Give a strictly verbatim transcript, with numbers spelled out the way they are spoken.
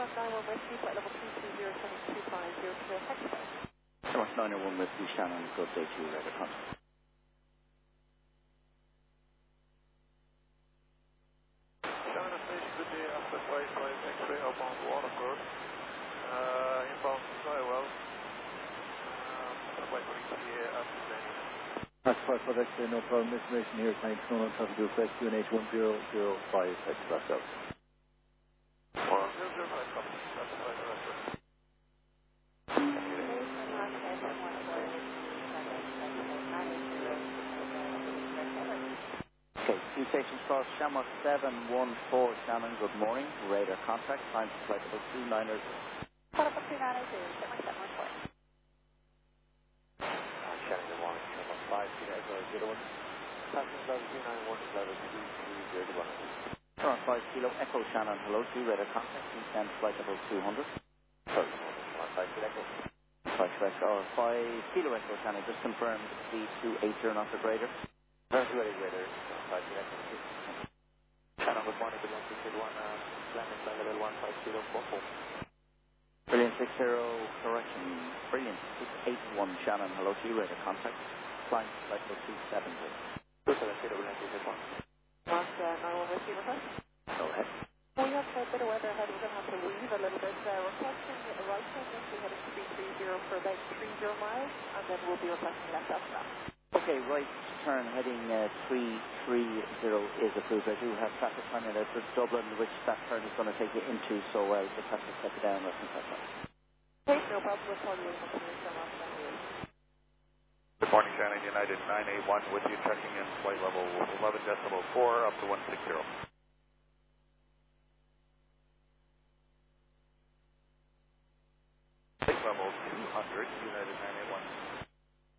Shamrock nine one Whiskey, flight level two two zero seven two five zero to Hexagon. Shamrock nine one Whiskey, Shannon, good day to you, radar contact. Shannon Station, good day, after flight five X-ray outbound Waterford. Uh, inbound Skywell. Um, flight twenty P A after landing. That's five for X-ray, no problem. Information here, thanks, known on top of the request, U N H one zero zero five, X-ray out. one zero zero five, copy. That's the flight director. Okay, two stations cross, Shamrock seven one four, Shannon, good morning. Radar contact, time to flight level two nine zero. Flight level two nine zero, Shamrock seven one four. Shannon, good morning. Shamrock five, Kilo Echo zero one. Passing level two nine one, level two three zero one. Shamrock five, Kilo Echo, Shannon, hello to you, radar contact, descend flight level two hundred. Sorry, Shamrock five, Kilo Echo. five Quebec, or five Kilo Echo, Shannon, just confirm the speed two eight zero knots of radar. Very ready, radar. five Kilo Echo. Shannon, good morning. Good one six eight one. Landing flight level one five zero four four. Brilliant six zero, correction. Brilliant six eight one, Shannon, hello to you, radar contact. Flying flight level two seven zero. two seven zero, landing six one. Shamrock nine one Whiskey request. Go ahead. We have a bit of weather ahead. We're going to have to weave a little bit. Uh, requesting a right turn Whiskey heading three three zero for about three zero miles, and then we'll be requesting left after that. Okay, right turn heading uh, three three zero is approved. I do have traffic coming out for Dublin, which that turn is going to take you into, so I'll just have to set it down. Let's set that. Okay, no problem. We'll call you in from here, Shamrock nine zero. Good morning, Shannon. United nine eight one with you, checking in flight level eleven decimal four up to one six zero. Flight level two hundred, United nine eight one.